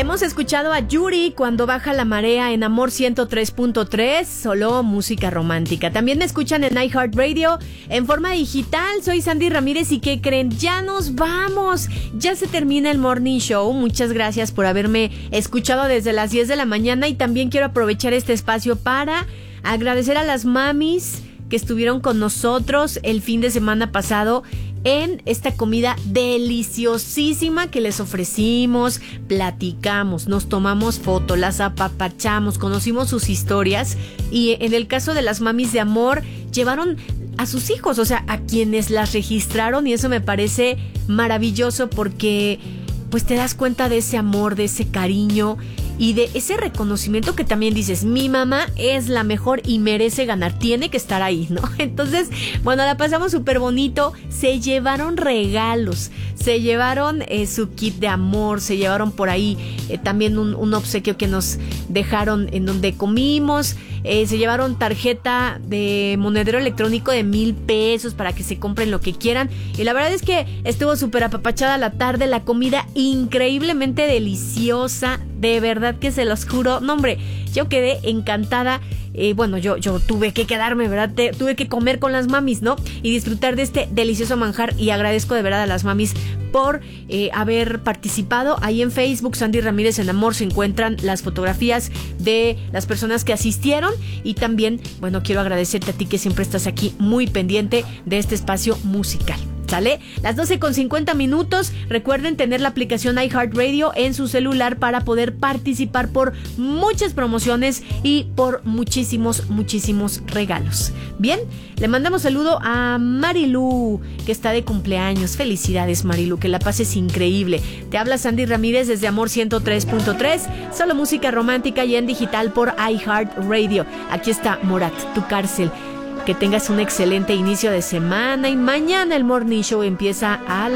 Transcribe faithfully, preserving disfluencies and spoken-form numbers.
Hemos escuchado a Yuri, Cuando baja la marea, en Amor ciento tres punto tres, solo música romántica. También me escuchan en iHeartRadio en forma digital. Soy Sandy Ramírez y ¿qué creen? Ya nos vamos. Ya se termina el Morning Show. Muchas gracias por haberme escuchado desde las diez de la mañana y también quiero aprovechar este espacio para agradecer a las mamis que estuvieron con nosotros el fin de semana pasado en esta comida deliciosísima que les ofrecimos. Platicamos, nos tomamos fotos, las apapachamos, conocimos sus historias y en el caso de las mamis de amor llevaron a sus hijos, o sea, a quienes las registraron, y eso me parece maravilloso porque pues te das cuenta de ese amor, de ese cariño y de ese reconocimiento que también dices, mi mamá es la mejor y merece ganar, tiene que estar ahí, ¿no? Entonces, bueno, la pasamos súper bonito, se llevaron regalos, se llevaron eh, su kit de amor, se llevaron por ahí eh, también un, un obsequio que nos dejaron en donde comimos, eh, se llevaron tarjeta de monedero electrónico de mil pesos para que se compren lo que quieran, y la verdad es que estuvo súper apapachada la tarde, la comida increíblemente deliciosa, de verdad que se los juro, no hombre, yo quedé encantada. Eh, bueno, yo, yo tuve que quedarme, ¿verdad? Te, tuve que comer con las mamis, ¿no? Y disfrutar de este delicioso manjar, y agradezco de verdad a las mamis por eh, haber participado. Ahí en Facebook, Sandy Ramírez en Amor, se encuentran las fotografías de las personas que asistieron, y también, bueno, quiero agradecerte a ti que siempre estás aquí muy pendiente de este espacio musical. ¿Sale? Las doce con cincuenta minutos. Recuerden tener la aplicación iHeartRadio en su celular para poder participar por muchas promociones y por muchísimos, muchísimos regalos. Bien, le mandamos saludo a Marilu, que está de cumpleaños. Felicidades, Marilu, que la pases increíble. Te habla Sandy Ramírez desde Amor ciento tres punto tres, solo música romántica y en digital por iHeartRadio. Aquí está Morat, Tu cárcel. Que tengas un excelente inicio de semana y mañana el Morning Show empieza a la